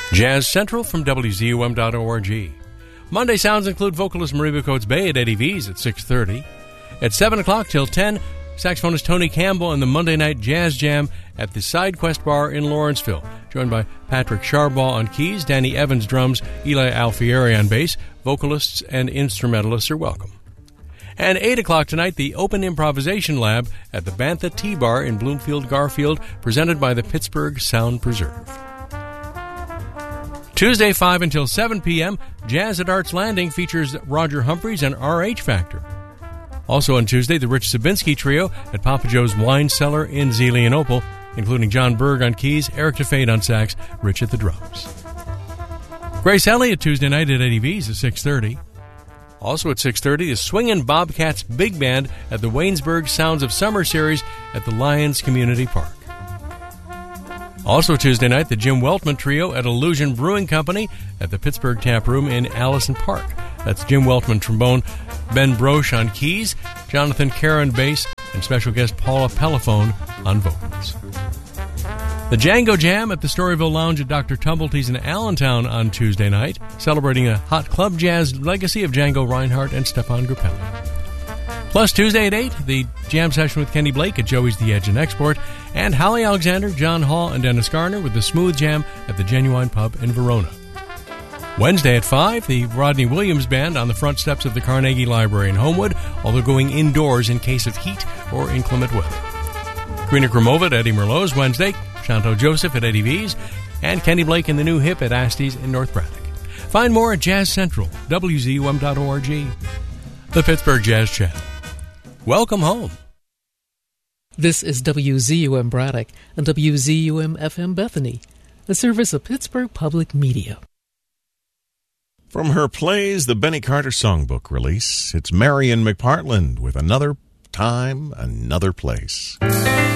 Jazz Central from WZUM.org. Monday sounds include vocalist Mariba Coates Bay at Eddie V's at 6:30. At 7 o'clock till 10, saxophonist Tony Campbell and the Monday Night Jazz Jam at the SideQuest Bar in Lawrenceville, joined by Patrick Sharbaugh on keys, Danny Evans drums, Eli Alfieri on bass. Vocalists and instrumentalists are welcome. And 8 o'clock tonight, the Open Improvisation Lab at the Bantha Tea Bar in Bloomfield, Garfield, presented by the Pittsburgh Sound Preserve. Tuesday, 5 until 7 p.m., Jazz at Arts Landing features Roger Humphreys and R.H. Factor. Also on Tuesday, the Rich Sabinski Trio at Papa Joe's Wine Cellar in Zelienople, including John Berg on keys, Eric DeFade on sax, Rich at the drums. Grace Elliott Tuesday night at Eddie V's at 6:30. Also at 6:30, the Swingin' Bobcats Big Band at the Waynesburg Sounds of Summer Series at the Lions Community Park. Also Tuesday night, the Jim Weltman Trio at Illusion Brewing Company at the Pittsburgh Tap Room in Allison Park. That's Jim Weltman trombone, Ben Broche on keys, Jonathan Caron bass, and special guest Paula Pelliphone on vocals. The Django Jam at the Storyville Lounge at Dr. Tumblety's in Allentown on Tuesday night, celebrating a hot club jazz legacy of Django Reinhardt and Stepan Grappelli. Plus, Tuesday at 8, the jam session with Kenny Blake at Joey's The Edge and Export, and Holly Alexander, John Hall, and Dennis Garner with the Smooth Jam at the Genuine Pub in Verona. Wednesday at 5, the Rodney Williams Band on the front steps of the Carnegie Library in Homewood, although going indoors in case of heat or inclement weather. Karina Kramova at Eddie Merlot's Wednesday, Chanto Joseph at Eddie V's, and Kenny Blake in the New Hip at Asty's in North Braddock. Find more at Jazz Central, WZUM.org. The Pittsburgh Jazz Channel. Welcome home. This is WZUM Braddock and WZUM FM Bethany, a service of Pittsburgh Public Media. From her plays, the Benny Carter Songbook release, it's Marion McPartland with Another Time, Another Place.